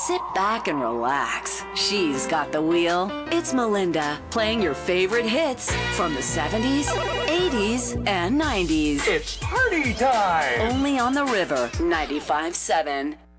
sit back and relax. She's got the wheel. It's Melinda, playing your favorite hits from the 70s, 80s, and 90s. It's party time! Only on the River 95.7.